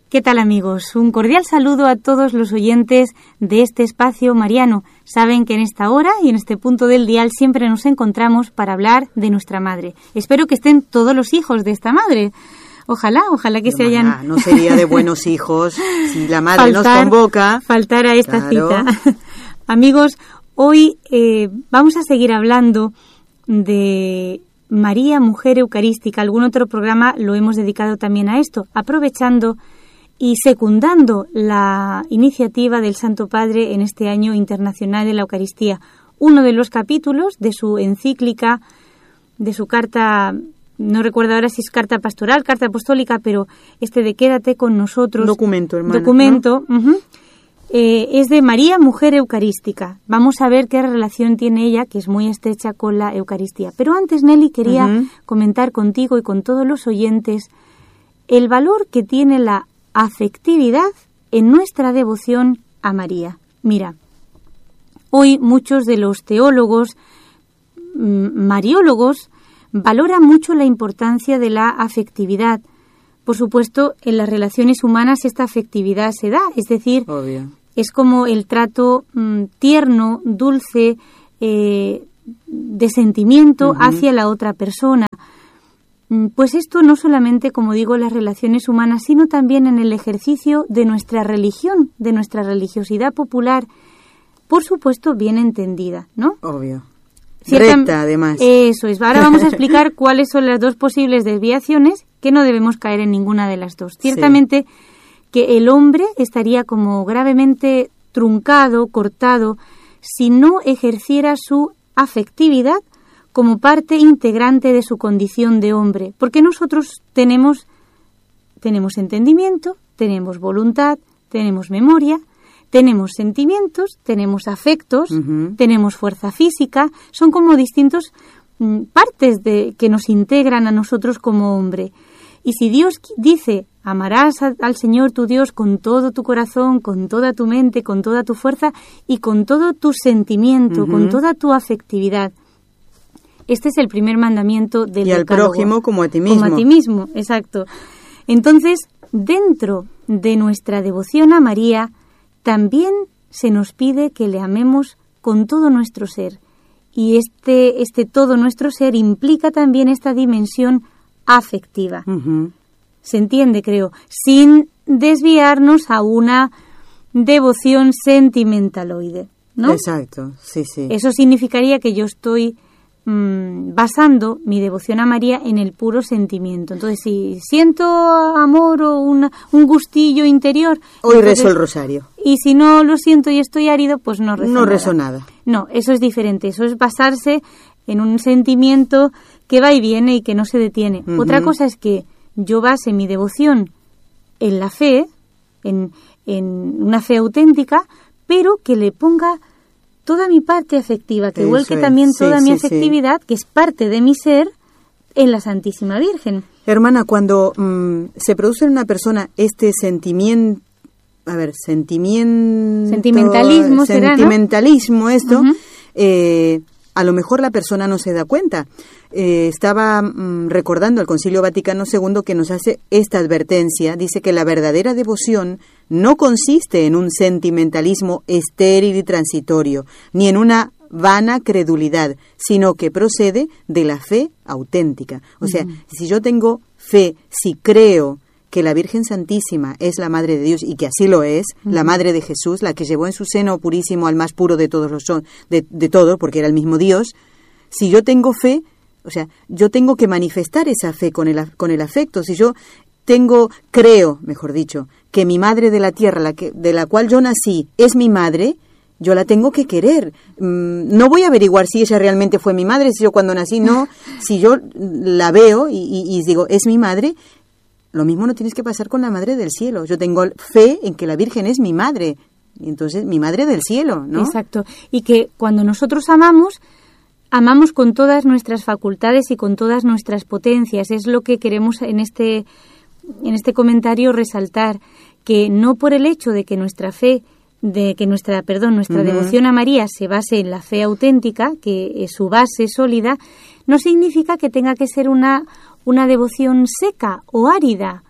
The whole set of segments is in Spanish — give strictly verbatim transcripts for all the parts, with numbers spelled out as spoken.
¿Qué tal, amigos? Un cordial saludo a todos los oyentes de este espacio mariano. Saben que en esta hora y en este punto del dial siempre nos encontramos para hablar de nuestra madre. Espero que estén todos los hijos de esta madre. Ojalá, ojalá que Hermana, se hayan... No sería de buenos hijos si la madre faltar, nos convoca. Faltar a esta Claro. cita. Amigos, hoy eh, vamos a seguir hablando de María, Mujer Eucarística. Algún otro programa lo hemos dedicado también a esto, aprovechando y secundando la iniciativa del Santo Padre en este año internacional de la Eucaristía. Uno de los capítulos de su encíclica, de su carta, no recuerdo ahora si es carta pastoral, carta apostólica, pero este de Quédate con nosotros. Documento, hermana. Documento, ¿no? uh-huh, eh, es de María, Mujer Eucarística. Vamos a ver qué relación tiene ella, que es muy estrecha con la Eucaristía. Pero antes, Nelly, quería uh-huh. comentar contigo y con todos los oyentes el valor que tiene la afectividad en nuestra devoción a María. Mira, hoy muchos de los teólogos, mariólogos, valoran mucho la importancia de la afectividad. Por supuesto, en las relaciones humanas esta afectividad se da, es decir, Obvio. Es como el trato mmm, tierno, dulce, eh, de sentimiento uh-huh. hacia la otra persona. Pues esto no solamente, como digo, en las relaciones humanas, sino también en el ejercicio de nuestra religión, de nuestra religiosidad popular, por supuesto, bien entendida, ¿no? Obvio. Cierta, Recta, además. Eso es. Ahora vamos a explicar cuáles son las dos posibles desviaciones, que no debemos caer en ninguna de las dos. Ciertamente sí. que el hombre estaría como gravemente truncado, cortado, si no ejerciera su afectividad como parte integrante de su condición de hombre, porque nosotros tenemos, tenemos entendimiento, tenemos voluntad, tenemos memoria, tenemos sentimientos, tenemos afectos, uh-huh. tenemos fuerza física, son como distintos mm, partes de, que nos integran a nosotros como hombre. Y si Dios dice, amarás a, al Señor tu Dios con todo tu corazón, con toda tu mente, con toda tu fuerza y con todo tu sentimiento, uh-huh. con toda tu afectividad. Este es el primer mandamiento del Y al decálogo. prójimo como a ti mismo. Como a ti mismo, exacto. Entonces, dentro de nuestra devoción a María, también se nos pide que le amemos con todo nuestro ser. Y este, este todo nuestro ser implica también esta dimensión afectiva. Uh-huh. Se entiende, creo, sin desviarnos a una devoción sentimentaloide, ¿no? Exacto, sí, sí. Eso significaría que yo estoy basando mi devoción a María en el puro sentimiento. Entonces, si siento amor o una, un gustillo interior... Hoy entonces, rezo el rosario. Y si no lo siento y estoy árido, pues no rezo No nada. rezo nada. No, eso es diferente. Eso es basarse en un sentimiento que va y viene y que no se detiene. Uh-huh. Otra cosa es que yo base mi devoción en la fe, en, en una fe auténtica, pero que le ponga toda mi parte afectiva, que vuelque también sí, toda sí, mi sí. afectividad, que es parte de mi ser, en la Santísima Virgen. Hermana, cuando mmm, se produce en una persona este sentimiento, a ver, sentimiento... Sentimentalismo, será, Sentimentalismo, ¿no? esto, uh-huh. eh, a lo mejor la persona no se da cuenta. Eh, estaba mmm, recordando el Concilio Vaticano segundo que nos hace esta advertencia. Dice que la verdadera devoción no consiste en un sentimentalismo estéril y transitorio, ni en una vana credulidad, sino que procede de la fe auténtica. O sea, uh-huh. si yo tengo fe, si creo que la Virgen Santísima es la Madre de Dios, y que así lo es, uh-huh. la Madre de Jesús, la que llevó en su seno purísimo al más puro de todos los de, de todo, porque era el mismo Dios, si yo tengo fe, o sea, yo tengo que manifestar esa fe con el, con el afecto. Si yo tengo, creo, mejor dicho, que mi madre de la tierra, la que, de la cual yo nací, es mi madre, yo la tengo que querer. Mm, no voy a averiguar si ella realmente fue mi madre, si yo cuando nací, no. Si yo la veo y, y, y digo, es mi madre, lo mismo no tienes que pasar con la Madre del Cielo. Yo tengo fe en que la Virgen es mi madre, y entonces mi Madre del Cielo, ¿no? Exacto. Y que cuando nosotros amamos, amamos con todas nuestras facultades y con todas nuestras potencias. Es lo que queremos en este, en este comentario resaltar, que no por el hecho de que nuestra fe, de que nuestra, perdón, nuestra uh-huh. devoción a María se base en la fe auténtica, que es su base sólida, no significa que tenga que ser una, una devoción seca o árida.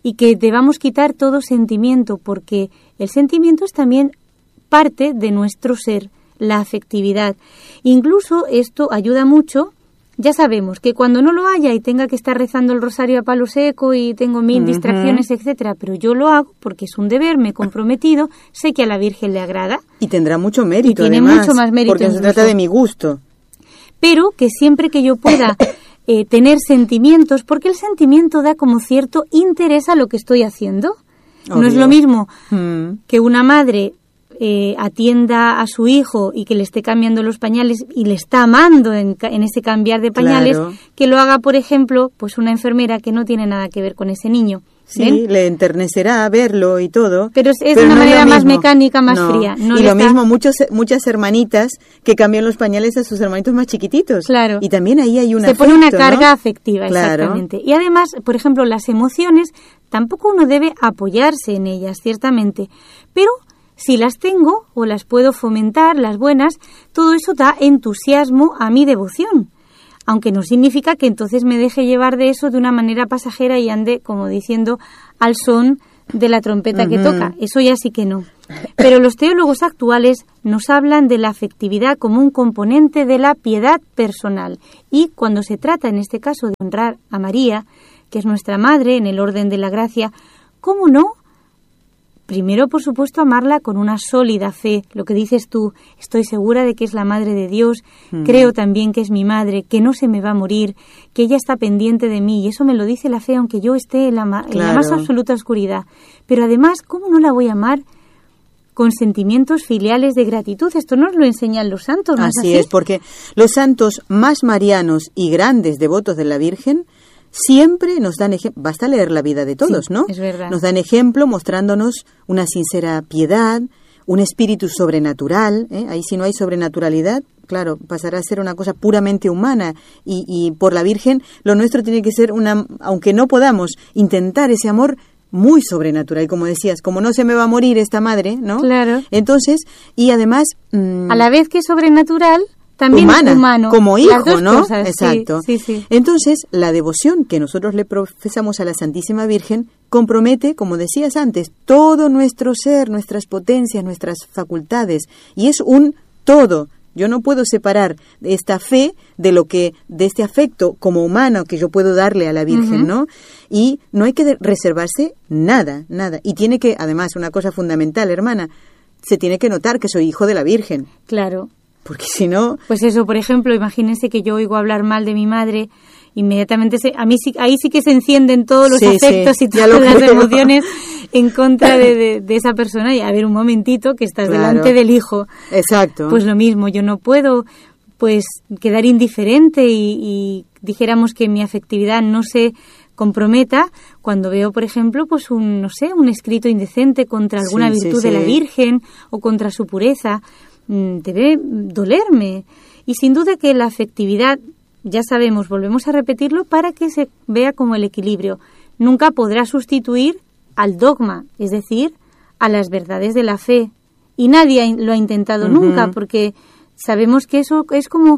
y que debamos quitar todo sentimiento, porque el sentimiento es también parte de nuestro ser, la afectividad. Incluso esto ayuda mucho. Ya sabemos que cuando no lo haya y tenga que estar rezando el rosario a palo seco y tengo mil uh-huh. distracciones, etcétera, pero yo lo hago porque es un deber, me he comprometido, sé que a la Virgen le agrada. Y tendrá mucho mérito, y tiene además, mucho más mérito. Porque se trata de mi gusto. Pero que siempre que yo pueda eh, tener sentimientos, porque el sentimiento da como cierto interés a lo que estoy haciendo. Obvio. No es lo mismo mm. que una madre Eh, atienda a su hijo y que le esté cambiando los pañales y le está amando en, en ese cambiar de pañales, claro. que lo haga, por ejemplo, pues una enfermera que no tiene nada que ver con ese niño. Sí, ¿ven? Le enternecerá verlo y todo. Pero es, es de una no manera más mecánica, más no. fría. No y lo está... mismo muchos, muchas hermanitas que cambian los pañales a sus hermanitos más chiquititos. Claro. Y también ahí hay una Se pone una carga, ¿no?, afectiva, claro. exactamente. Y además, por ejemplo, las emociones, tampoco uno debe apoyarse en ellas, ciertamente. Pero si las tengo o las puedo fomentar, las buenas, todo eso da entusiasmo a mi devoción. Aunque no significa que entonces me deje llevar de eso de una manera pasajera y ande, como diciendo, al son de la trompeta uh-huh. que toca. Eso ya sí que no. Pero los teólogos actuales nos hablan de la afectividad como un componente de la piedad personal. Y cuando se trata, en este caso, de honrar a María, que es nuestra madre en el orden de la gracia, ¿cómo no? Primero, por supuesto, amarla con una sólida fe. Lo que dices tú, estoy segura de que es la Madre de Dios, mm. creo también que es mi madre, que no se me va a morir, que ella está pendiente de mí, y eso me lo dice la fe, aunque yo esté en la, ma- claro. en la más absoluta oscuridad. Pero además, ¿cómo no la voy a amar con sentimientos filiales de gratitud? Esto nos lo enseñan los santos, ¿no es así? Así es, porque los santos más marianos y grandes devotos de la Virgen siempre nos dan ejemplo, basta leer la vida de todos, sí, ¿no? Es verdad. Nos dan ejemplo mostrándonos una sincera piedad, un espíritu sobrenatural, ¿eh? Ahí si no hay sobrenaturalidad, claro, pasará a ser una cosa puramente humana y, y por la Virgen lo nuestro tiene que ser una, aunque no podamos intentar ese amor muy sobrenatural, como decías, como no se me va a morir esta madre, ¿no? Claro. Entonces, y además mmm, a la vez que sobrenatural, también humana, humano, como hijo, ¿no? Cosas, exacto. Sí, sí, sí. Entonces, la devoción que nosotros le profesamos a la Santísima Virgen compromete, como decías antes, todo nuestro ser, nuestras potencias, nuestras facultades, y es un todo. Yo no puedo separar esta fe de lo que, de este afecto como humano que yo puedo darle a la Virgen, uh-huh. ¿no? Y no hay que reservarse nada, nada. Y tiene que, además, una cosa fundamental, hermana, se tiene que notar que soy hijo de la Virgen. Claro. Porque si no... Pues eso, por ejemplo, imagínense que yo oigo hablar mal de mi madre, inmediatamente se, a mí sí, ahí sí que se encienden todos los sí, afectos sí, y todas las creo. emociones en contra de, de, de esa persona. Y a ver, un momentito, que estás claro. delante del hijo. Exacto. Pues lo mismo, yo no puedo pues quedar indiferente y, y dijéramos que mi afectividad no se comprometa cuando veo, por ejemplo, pues un, no sé, un escrito indecente contra alguna sí, virtud sí, sí. de la Virgen o contra su pureza. Debe dolerme. Y sin duda que la afectividad, ya sabemos, volvemos a repetirlo, para que se vea como el equilibrio. Nunca podrá sustituir al dogma, es decir, a las verdades de la fe. Y nadie lo ha intentado uh-huh. nunca, porque sabemos que eso es como...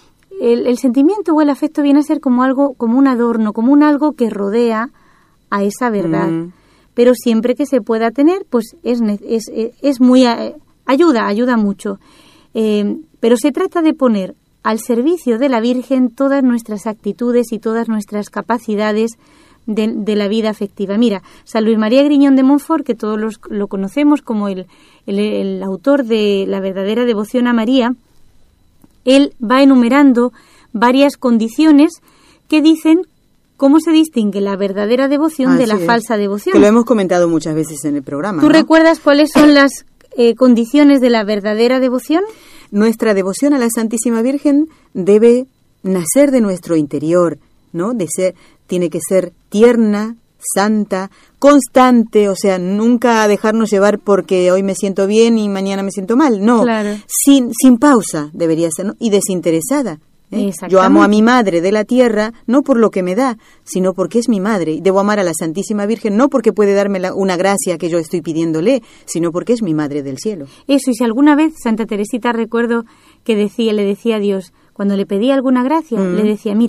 El, el sentimiento o el afecto viene a ser como algo, como un adorno, como un algo que rodea a esa verdad. Uh-huh. Pero siempre que se pueda tener, pues es, es, es muy... Ayuda, ayuda mucho. Eh, pero se trata de poner al servicio de la Virgen todas nuestras actitudes y todas nuestras capacidades de, de la vida afectiva. Mira, San Luis María Griñón de Montfort, que todos los, lo conocemos como el, el, el autor de la verdadera devoción a María, él va enumerando varias condiciones que dicen cómo se distingue la verdadera devoción Así de la es. falsa devoción. Que lo hemos comentado muchas veces en el programa. ¿Tú ¿no? recuerdas cuáles son las Eh, condiciones de la verdadera devoción? Nuestra devoción a la Santísima Virgen debe nacer de nuestro interior, ¿no? De ser, tiene que ser tierna, santa, constante, o sea, nunca dejarnos llevar porque hoy me siento bien y mañana me siento mal, no, claro. sin, sin pausa debería ser, ¿no? Y desinteresada. ¿Eh? Yo amo a mi madre de la tierra no por lo que me da, sino porque es mi madre. Y debo amar a la Santísima Virgen no porque puede darme la, una gracia que yo estoy pidiéndole, sino porque es mi madre del cielo. Eso, y si alguna vez Santa Teresita recuerdo que decía, le decía a Dios, cuando le pedía alguna gracia, mm. le decía, mira,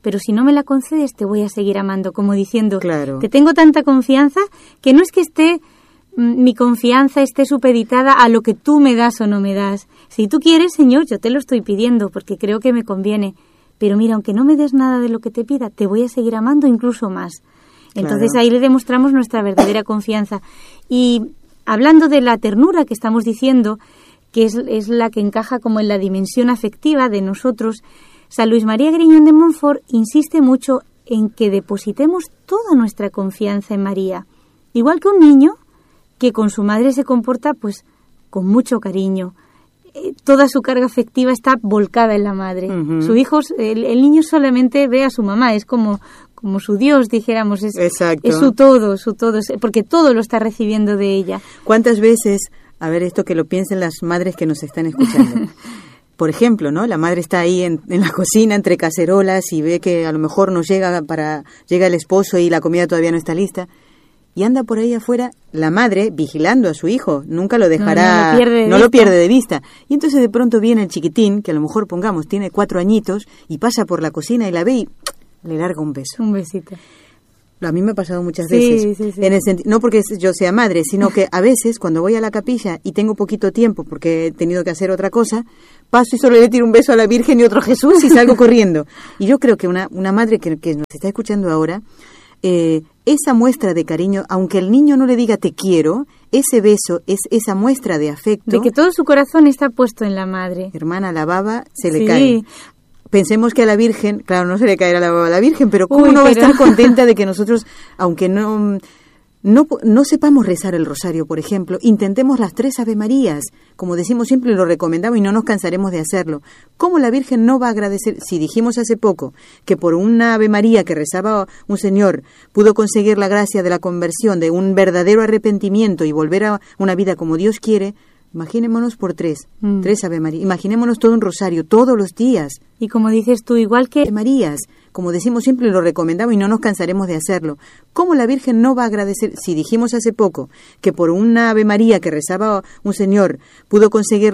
pero si no me la concedes te voy a seguir amando, como diciendo, claro. te tengo tanta confianza que no es que esté mi confianza esté supeditada a lo que tú me das o no me das. Si tú quieres, Señor, yo te lo estoy pidiendo porque creo que me conviene. Pero mira, aunque no me des nada de lo que te pida, te voy a seguir amando incluso más. Entonces claro. ahí le demostramos nuestra verdadera confianza. Y hablando de la ternura que estamos diciendo, que es, es la que encaja como en la dimensión afectiva de nosotros, San Luis María Griñón de Montfort insiste mucho en que depositemos toda nuestra confianza en María. Igual que un niño que con su madre se comporta pues con mucho cariño. Eh, toda su carga afectiva está volcada en la madre. Uh-huh. Su hijo, el, el niño solamente ve a su mamá, es como, como su Dios, dijéramos, es, es su todo, su todo, es, porque todo lo está recibiendo de ella. ¿Cuántas veces, a ver esto que lo piensen las madres que nos están escuchando? Por ejemplo, ¿no? La madre está ahí en, en la cocina entre cacerolas y ve que a lo mejor no llega para llega el esposo y la comida todavía no está lista. Y anda por ahí afuera la madre vigilando a su hijo, nunca lo dejará, no, no, lo, pierde no lo pierde de vista. Y entonces de pronto viene el chiquitín, que a lo mejor pongamos tiene cuatro añitos, y pasa por la cocina y la ve y le larga un beso. Un besito. A mí me ha pasado muchas sí, veces, sí, sí. En el senti- no porque yo sea madre, sino que a veces cuando voy a la capilla y tengo poquito tiempo porque he tenido que hacer otra cosa, paso y solo le tiro un beso a la Virgen y otro a Jesús y salgo corriendo. Y yo creo que una, una madre que, que nos está escuchando ahora, eh, esa muestra de cariño, aunque el niño no le diga te quiero, ese beso es esa muestra de afecto. De que todo su corazón está puesto en la madre. Hermana, la baba se le sí. cae. Pensemos que a la Virgen, claro, no se le caerá la baba a la Virgen, pero ¿cómo Uy, no va pero... a estar contenta de que nosotros, aunque no, no, no sepamos rezar el rosario, por ejemplo, intentemos las tres Ave Marías, como decimos siempre y lo recomendamos y no nos cansaremos de hacerlo? ¿Cómo la Virgen no va a agradecer? Si dijimos hace poco que por una Ave María que rezaba un señor pudo conseguir la gracia de la conversión, de un verdadero arrepentimiento y volver a una vida como Dios quiere, imaginémonos por tres, mm. tres Ave María, imaginémonos todo un rosario, todos los días. Y como dices tú, igual que... Ave Marías, como decimos siempre y lo recomendamos y no nos cansaremos de hacerlo. ¿Cómo la Virgen no va a agradecer? Si dijimos hace poco que por una Ave María que rezaba un señor pudo conseguir